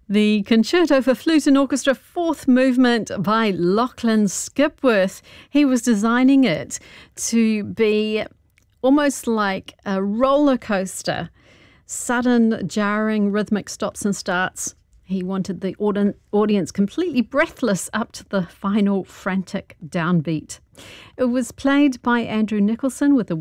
The Concerto for Flute and Orchestra, fourth movement by Lachlan Skipworth. He was designing it to be almost like a roller coaster, sudden, jarring, rhythmic stops and starts. He wanted the audience completely breathless up to the final frantic downbeat. It was played by Andrew Nicholson with a